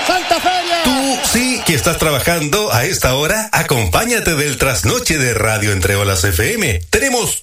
Santa Feria. Tú sí que estás trabajando a esta hora, acompáñate del trasnoche de Radio Entre Olas FM. Tenemos